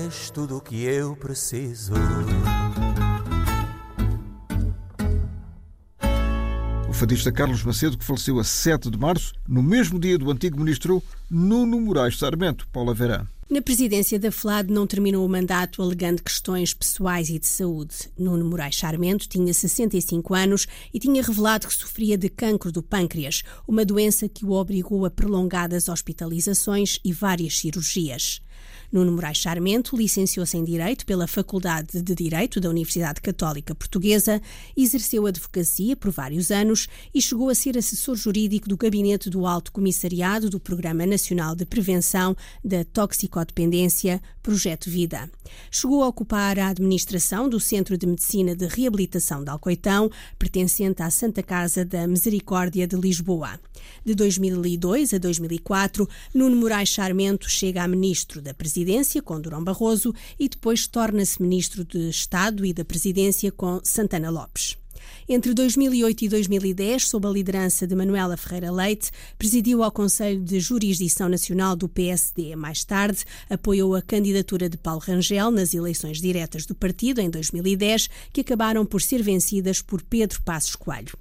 és tudo o que eu preciso. O fadista Carlos Macedo, que faleceu a 7 de março, no mesmo dia do antigo ministro Nuno Moraes Sarmento. Paula Verã. Na presidência da FLAD não terminou o mandato alegando questões pessoais e de saúde. Nuno Moraes Sarmento tinha 65 anos e tinha revelado que sofria de cancro do pâncreas, uma doença que o obrigou a prolongadas hospitalizações e várias cirurgias. Nuno Moraes Sarmento licenciou-se em Direito pela Faculdade de Direito da Universidade Católica Portuguesa, exerceu advocacia por vários anos e chegou a ser assessor jurídico do gabinete do Alto Comissariado do Programa Nacional de Prevenção da Toxicodependência, Projeto Vida. Chegou a ocupar a administração do Centro de Medicina de Reabilitação de Alcoitão, pertencente à Santa Casa da Misericórdia de Lisboa. De 2002 a 2004, Nuno Moraes Sarmento chega a ministro da Presidência com Durão Barroso e depois torna-se ministro de Estado e da Presidência com Santana Lopes. Entre 2008 e 2010, sob a liderança de Manuela Ferreira Leite, presidiu ao Conselho de Jurisdição Nacional do PSD. Mais tarde, apoiou a candidatura de Paulo Rangel nas eleições diretas do partido em 2010, que acabaram por ser vencidas por Pedro Passos Coelho.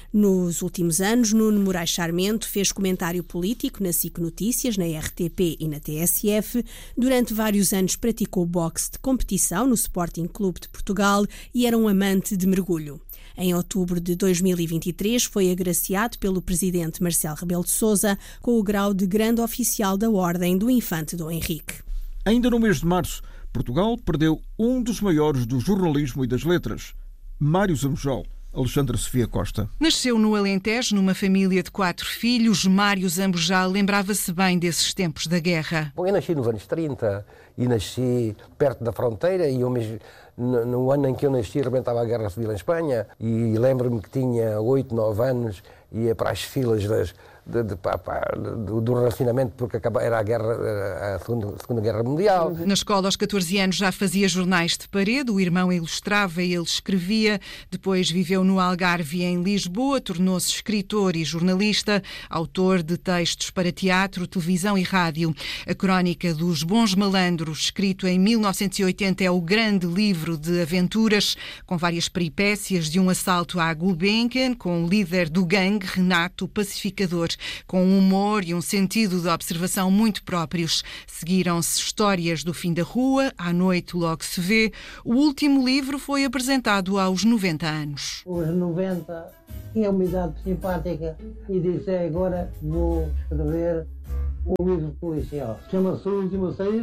Nos últimos anos, Nuno Moraes Sarmento fez comentário político na SIC Notícias, na RTP e na TSF. Durante vários anos praticou boxe de competição no Sporting Clube de Portugal e era um amante de mergulho. Em outubro de 2023 foi agraciado pelo presidente Marcelo Rebelo de Sousa com o grau de grande oficial da Ordem do Infante Dom Henrique. Ainda no mês de março, Portugal perdeu um dos maiores do jornalismo e das letras, Mário Zambojal. Alexandra Sofia Costa. Nasceu no Alentejo, numa família de 4 filhos. Mário Zambojal lembrava-se bem desses tempos da guerra. Bom, eu nasci nos anos 30 e nasci perto da fronteira e eu mesmo, no ano em que eu nasci arrebentava a Guerra Civil em Espanha e lembro-me que tinha 8, 9 anos e ia para as filas do racionamento porque era a Segunda Guerra Mundial. Na escola, aos 14 anos, já fazia jornais de parede. O irmão ilustrava e ele escrevia. Depois viveu no Algarve e em Lisboa. Tornou-se escritor e jornalista, autor de textos para teatro, televisão e rádio. A Crónica dos Bons Malandros, escrito em 1980, é o grande livro de aventuras, com várias peripécias de um assalto à Gulbenkian, com o líder do gangue, Renato, o pacificador, com um humor e um sentido de observação muito próprios. Seguiram-se histórias do fim da rua, À Noite Logo Se Vê. O último livro foi apresentado aos 90 anos. Os 90 tinha uma idade simpática e disse agora vou escrever um livro policial. Chama-se O Último a Sair.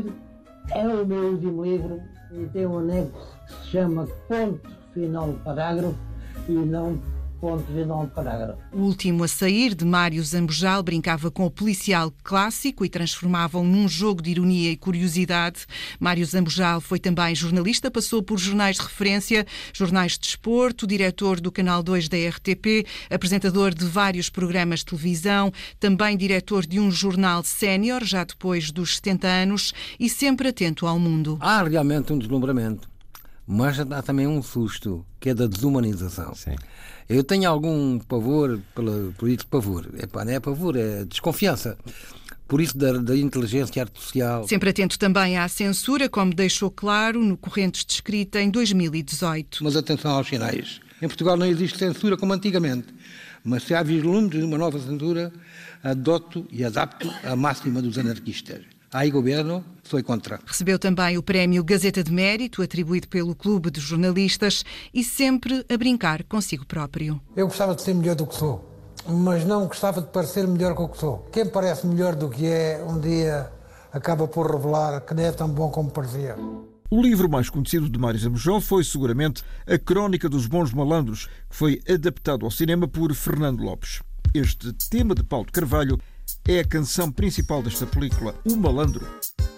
É o meu último livro e tem um anexo que se chama Ponto Final Parágrafo e não ponto final parágrafo. O Último a Sair, de Mário Zambojal, brincava com o policial clássico e transformava-o num jogo de ironia e curiosidade. Mário Zambojal foi também jornalista, passou por jornais de referência, jornais de desporto, diretor do Canal 2 da RTP, apresentador de vários programas de televisão, também diretor de um jornal sénior, já depois dos 70 anos, e sempre atento ao mundo. Há realmente um deslumbramento, mas há também um susto, que é da desumanização. Sim. Eu tenho algum pavor, por isso pavor. Não é pavor, é desconfiança. Por isso da inteligência artificial. Sempre atento também à censura, como deixou claro no Correntes de Escrita em 2018. Mas atenção aos sinais. Em Portugal não existe censura como antigamente. Mas se há vislumbres de uma nova censura, adoto e adapto a máxima dos anarquistas. Aí governo, sou contra. Recebeu também o prémio Gazeta de Mérito, atribuído pelo Clube de Jornalistas, e sempre a brincar consigo próprio. Eu gostava de ser melhor do que sou, mas não gostava de parecer melhor do que sou. Quem parece melhor do que é, um dia acaba por revelar que não é tão bom como parecia. O livro mais conhecido de Mário Zambojal foi seguramente A Crónica dos Bons Malandros, que foi adaptado ao cinema por Fernando Lopes. Este tema de Paulo de Carvalho é a canção principal desta película, O Malandro.